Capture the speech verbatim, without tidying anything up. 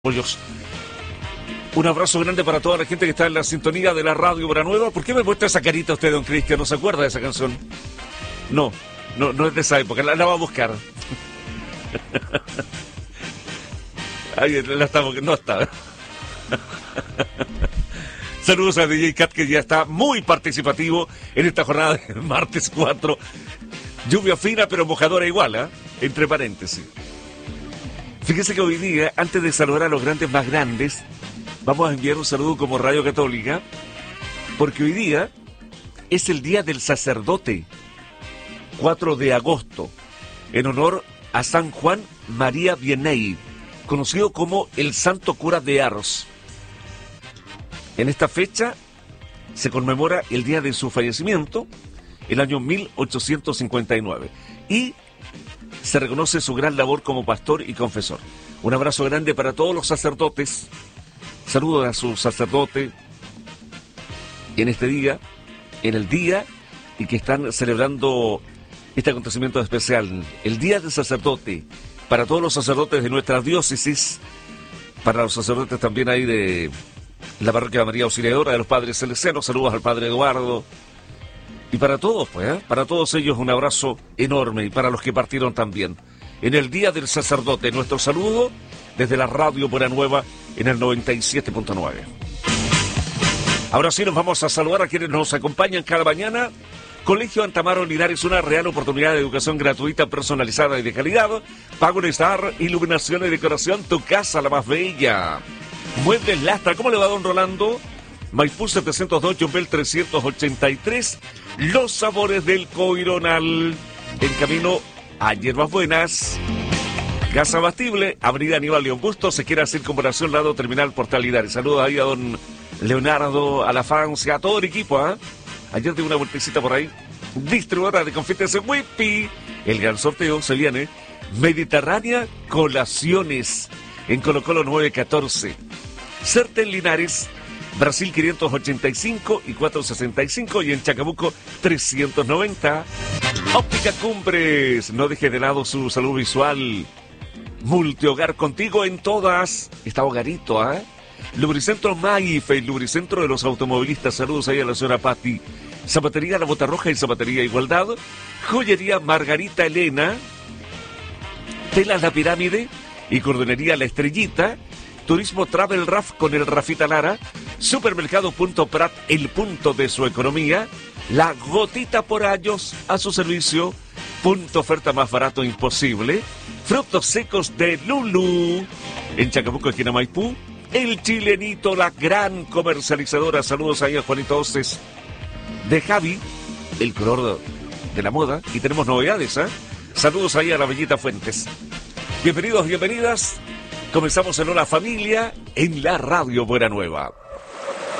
Pollos. Un abrazo grande para toda la gente que está en la sintonía de la radio Buenanueva. ¿Por qué me muestra esa carita usted, don Cristian? ¿No se acuerda de esa canción? No, no, no es de esa época, la, la va a buscar. Ahí la estamos, no está. Saludos a D J Cat, que ya está muy participativo en esta jornada de martes cuatro. Lluvia fina pero mojadora igual, ¿eh? Entre paréntesis. Fíjese que hoy día, antes de saludar a los grandes más grandes, vamos a enviar un saludo como Radio Católica, porque hoy día es el Día del Sacerdote, cuatro de agosto, en honor a San Juan María Vianney, conocido como el Santo Cura de Ars. En esta fecha se conmemora el día de su fallecimiento, el año mil ochocientos cincuenta y nueve, y se reconoce su gran labor como pastor y confesor. Un abrazo grande para todos los sacerdotes. Saludos a su sacerdote en este día, en el día y que están celebrando este acontecimiento especial, el Día del Sacerdote, para todos los sacerdotes de nuestra diócesis, para los sacerdotes también ahí de la parroquia María Auxiliadora de los Padres Salesianos. Saludos al Padre Eduardo. Y para todos, pues, ¿eh? para todos ellos un abrazo enorme, y para los que partieron también. En el Día del Sacerdote, nuestro saludo desde la Radio Buenanueva en el noventa y siete punto nueve. Ahora sí nos vamos a saludar a quienes nos acompañan cada mañana. Colegio Antamaro Linares, una real oportunidad de educación gratuita, personalizada y de calidad. Pago Star, iluminación y decoración, tu casa la más bella. Muebles Lastra, ¿cómo le va, don Rolando? Maipú setecientos dos, Yumbel trescientos ochenta y tres, los sabores del Coironal, en camino a Hierbas Buenas. Casa Bastible, Avenida Aníbal León Bustos, se quiere hacer comparación lado Terminal Portal Linares. Saludos ahí a don Leonardo, a la Francia, a todo el equipo, ¿eh? Ayer tuve una vueltecita por ahí. Distribuidora de confites en Whippy. El gran sorteo se viene. Mediterránea Colaciones, en Colo Colo nueve catorce. Certel Linares, Brasil quinientos ochenta y cinco y cuatrocientos sesenta y cinco, y en Chacabuco trescientos noventa. Óptica Cumbres, no deje de lado su salud visual. Multihogar, contigo en todas. Está hogarito, ¿eh? Lubricentro Maife, el lubricentro de los automovilistas. Saludos ahí a la señora Patti. Zapatería La Bota Roja y Zapatería Igualdad. Joyería Margarita Elena. Telas La Pirámide y Cordonería La Estrellita. Turismo Travel Raf con el Rafita Lara. Supermercado Punto Prat, el punto de su economía. La Gotita por años a su servicio. Punto oferta más barato imposible. Frutos secos de Lulu. En Chacabuco, esquina Maipú. El Chilenito, la gran comercializadora. Saludos ahí a Juanito Oces de Javi, el color de la moda. Y tenemos novedades, ¿eh? Saludos ahí a la Bellita Fuentes. Bienvenidos, bienvenidas. Comenzamos en Hola Familia en la Radio Buenanueva.